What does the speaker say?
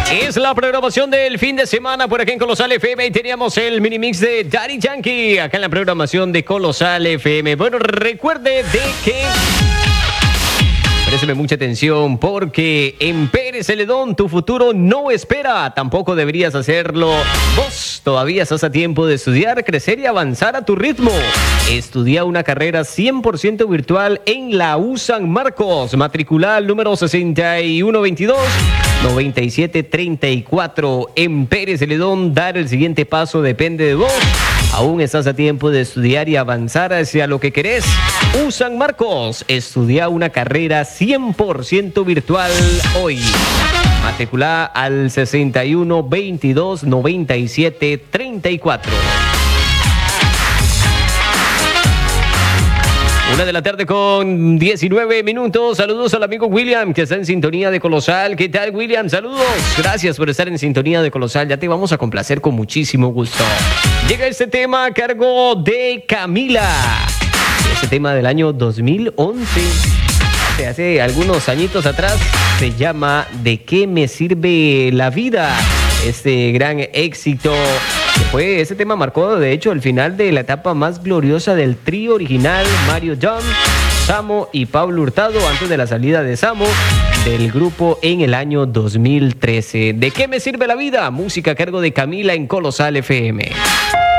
Es la programación del fin de semana por aquí en Colosal FM y teníamos el mini mix de Daddy Yankee acá en la programación de Colosal FM. Bueno, recuerde de que... Présteme mucha atención porque en Pérez Celedón tu futuro no espera. Tampoco deberías hacerlo. Vos todavía estás a tiempo de estudiar, crecer y avanzar a tu ritmo. Estudia una carrera 100% virtual en la U San Marcos. Matriculada al número 6122-9734. En Pérez Celedón, dar el siguiente paso depende de vos. Aún estás a tiempo de estudiar y avanzar hacia lo que querés. U San Marcos, estudia una carrera 100% virtual hoy. Matriculada al 6122-9734. 1:19 p.m. Saludos al amigo William, que está en sintonía de Colosal. ¿Qué tal, William? Saludos. Gracias por estar en sintonía de Colosal. Ya te vamos a complacer con muchísimo gusto. Llega este tema a cargo de Camila. Este tema del año 2011. Hace algunos añitos atrás. Se llama ¿De qué me sirve la vida? Este gran éxito. Ese tema marcó, de hecho, el final de la etapa más gloriosa del trío original, Mario John, Samo y Pablo Hurtado, antes de la salida de Samo del grupo en el año 2013. ¿De qué me sirve la vida? Música a cargo de Camila en Colosal FM.